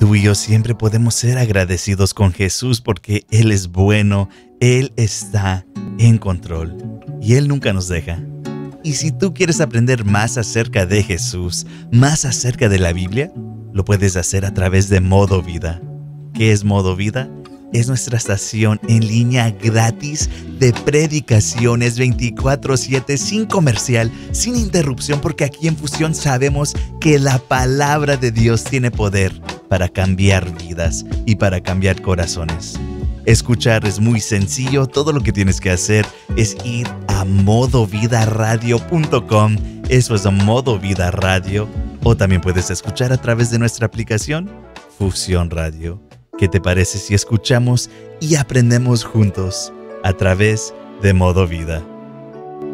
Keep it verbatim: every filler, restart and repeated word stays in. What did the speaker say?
Tú y yo siempre podemos ser agradecidos con Jesús porque Él es bueno, Él está en control y Él nunca nos deja. Y si tú quieres aprender más acerca de Jesús, más acerca de la Biblia, lo puedes hacer a través de Modo Vida. ¿Qué es Modo Vida? Es nuestra estación en línea gratis de predicaciones veinticuatro siete, sin comercial, sin interrupción, porque aquí en Fusión sabemos que la palabra de Dios tiene poder para cambiar vidas y para cambiar corazones. Escuchar es muy sencillo, todo lo que tienes que hacer es ir a modo vida radio punto com, eso es Modo Vida Radio, o también puedes escuchar a través de nuestra aplicación Fusión Radio. ¿Qué te parece si escuchamos y aprendemos juntos a través de Modo Vida?